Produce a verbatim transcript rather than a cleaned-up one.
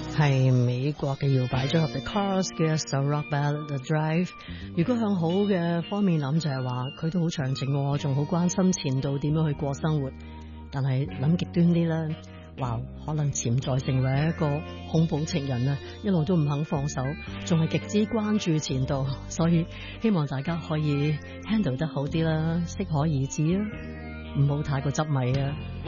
係美國嘅搖擺組合 The Cars 嘅一首 Rock Ballad The Drive。如果向好嘅方面諗，就係話佢都好長情喎，仲好關心前度點樣去過生活。但係諗極端啲咧，哇，可能潛在成為一個恐怖情人啊！一路都唔肯放手，仲係極之關注前度。所以希望大家可以 handle 得好啲啦，適可而止啊，唔好太過執迷啊。